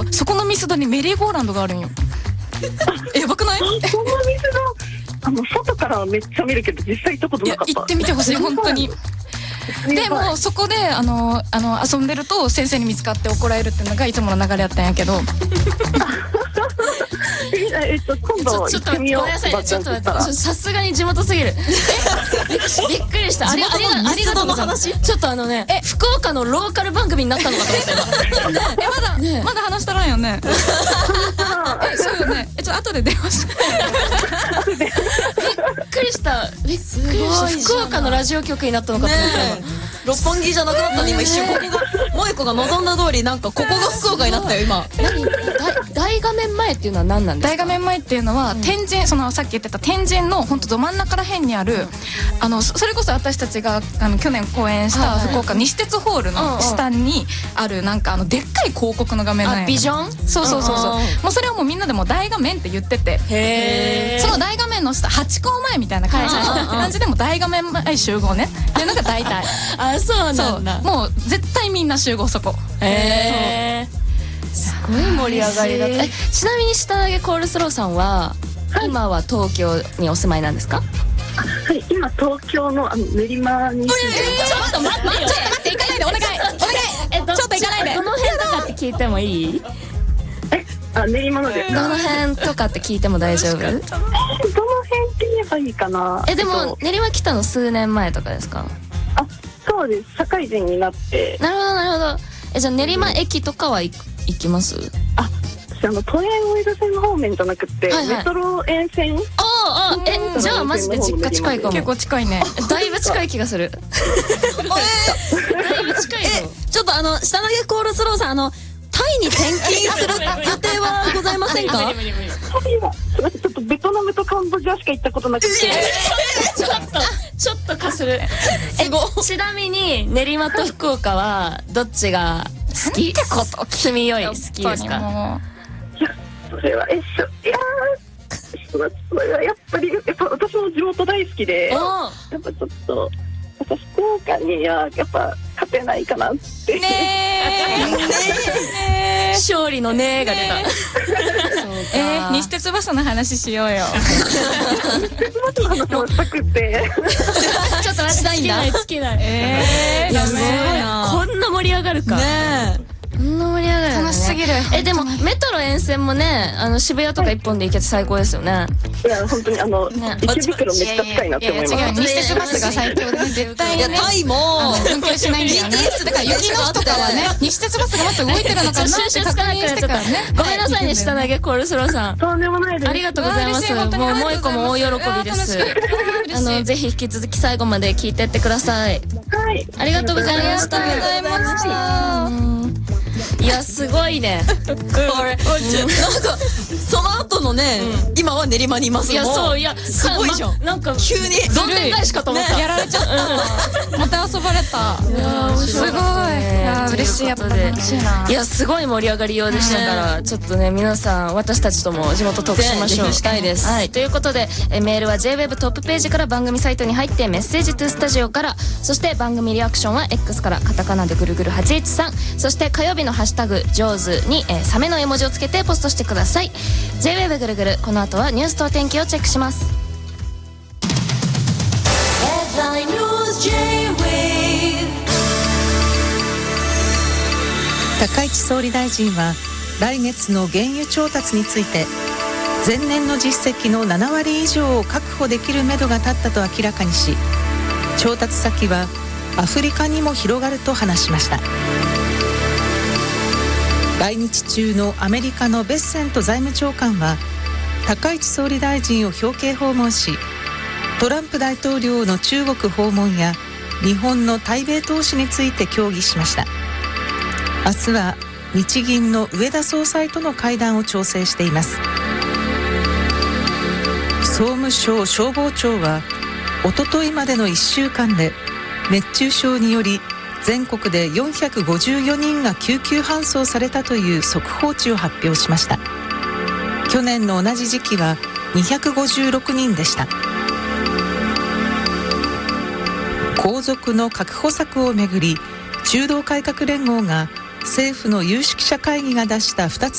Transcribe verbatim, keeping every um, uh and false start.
そこのミスドにメリーゴーランドがあるんよ。え、やばくない？ そのミスド、あの外からはめっちゃ見るけど実際行ったことなかった。 いや行ってみてほしい本当に。でもそこであのあの遊んでると先生に見つかって怒られるっていうのがいつもの流れやったんやけど。 えっと今度行ってみよう。 ごめんなさい、ちょっと待って、さすがに地元すぎる。びっくりした。ありがとうありがとうございます。ちょっとあのね、え福岡のローカル番組になったのかと思った。 えまだねまだ話しとらんよね。えそうよね。えちょっと後で電話して。 びっくりした。びっくりした。福岡のラジオ局になったのかと思った。 六本木じゃなくなったね今一瞬。ここが萌子が望んだ通りなんかここが福岡になったよ今。 何大画面前っていうのは何なんですか？ 大画面前っていうのは天神、そのさっき言ってた天神の本当ど真ん中ら辺にある、あのそれこそ私たちがあの去年公演した福岡西鉄ホールの下にあるなんかあのでっかい広告の画面なんや。 ビジョン？ そうそうそうそう。もうそれはもうみんなでも大画面って言ってて、へー、その大画面の下ハチ公前みたいな感じの感じでも大画面前集合ねっていうのが大体。 あ、そうなんだ。 もう絶対みんな集合そこ。 へー。すごい盛り上がりだった。え、ちなみに下投げコールスローさんは、はい、今は東京にお住まいなんですか？ はい、今東京のあの練馬に。 ちょっと待ってよ。 ちょっと待って行かないでお願いお願い。えちょっと行かないで。 どの辺とかって聞いてもいい？ え、あ練馬のですか？ どの辺とかって聞いても大丈夫？どの辺って言えばいいかな。 えでも練馬来たの数年前とかですか？ あ、そうです。社会人になって。 なるほどなるほど。えじゃあ練馬駅とかは行きます？ あ、私あの都営大江戸線方面じゃなくて、はいはい、メトロ沿線。 ああ、えじゃあマジで実家近いかも。 結構近いね。 だいぶ近い気がする。だいぶ近いよ。 えちょっとあの下投げコールスローさんあのタイに転勤する予定はございませんか？ タイはちょっとベトナムとカンボジアしか行ったことなくて。 ちょっとちょっとかする。えちなみに練馬と福岡はどっちが好き？ってこと住みよい好きですか？ いやそれはえしょいやそれはやっぱりやっぱ私も地元大好きで、やっぱちょっと私福岡にはやっぱ勝てないかなってねー勝利のねーが出た。 えー、西鉄バスの話しようよ。 西鉄バスの話をしたくてちょっと待って、尽きない尽きない。えー、いやすごいな。こんな盛り上がるかねえ。こんな盛り上がる、ね、 楽しすぎる。 えでもメトロ沿線もね、あの渋谷とか一本で行けて最高ですよね。 いや本当にあの、ね、池袋めっちゃ近いなって思います。いやいや違う、 西鉄バスが最強でね、絶対ね。 タイも運休しないんだよね。だから雪の日とかはね、西鉄バスがまず動いてるのかなって確認してからね。 ごめんなさいね、下投げコールスローさん。 とんでもないです。 ありがとうございます。もう萌子も大喜びです。あのぜひ引き続き最後まで聞いてってください。 はい。 ありがとうございました。 ありがとうございました。 いやすごいね。これなんかその後のね、今は練馬にいます。 いやそういやすごいじゃん。 なんか急にどんでん返しかと思った。 やられちゃった。また遊ばれた。すごい。いや嬉しい、やっぱ楽しいな。 いやすごい盛り上がりようでしたから、ちょっとね皆さん私たちとも地元トークしましょう。 したいです。 はい、ということでメールは ジェイウェブ トップページから番組サイトに入ってメッセージトゥスタジオから、そして番組リアクションは X からカタカナでぐるぐるはちいちさん、そして火曜日のハッシュタグジョーズに、えー、サメの絵文字をつけてポストしてください。 ジェイウェブ ぐるぐる、この後はニュースとお天気をチェックします。 高市総理大臣は来月の原油調達について前年の実績のななわり以上を確保できるめどが立ったと明らかにし、調達先はアフリカにも広がると話しました。来日中のアメリカのベッセント財務長官は高市総理大臣を表敬訪問し、トランプ大統領の中国訪問や日本の対米投資について協議しました。明日は日銀の植田総裁との会談を調整しています。総務省消防庁はおとといまでのいっしゅうかんで熱中症により全国でよんひゃくごじゅうよにんが救急搬送されたという速報値を発表しました。去年の同じ時期はにひゃくごじゅうろくにんでした。皇族の確保策をめぐり、中道改革連合が政府の有識者会議が出したふたつ